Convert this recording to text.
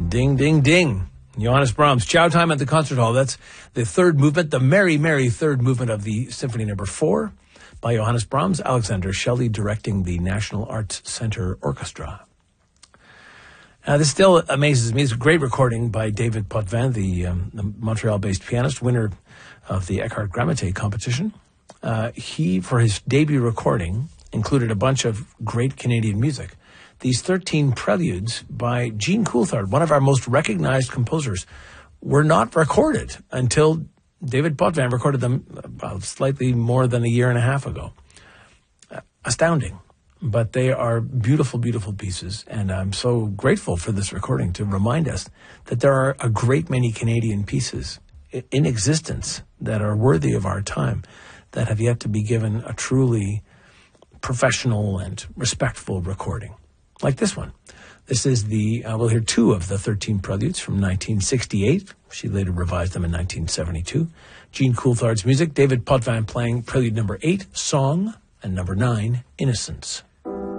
Ding, ding, ding. Johannes Brahms, Chow Time at the Concert Hall. That's the third movement, the merry, merry third movement of the Symphony No. 4 by Johannes Brahms, Alexander Shelley directing the National Arts Center Orchestra. This still amazes me. It's a great recording by David Potvin, the Montreal-based pianist, winner of the Eckhart Grammaté competition. He, for his debut recording, included a bunch of great Canadian music. These 13 preludes by Jean Coulthard, one of our most recognized composers, were not recorded until David Potvin recorded them about slightly more than a year and a half ago. Astounding. But they are beautiful, beautiful pieces, and I'm so grateful for this recording to remind us that there are a great many Canadian pieces in existence that are worthy of our time that have yet to be given a truly professional and respectful recording. Like this one. This is we'll hear two of the 13 preludes from 1968. She later revised them in 1972. Jean Coulthard's music, David Potvin playing prelude number 8, Song, and number 9, Innocence.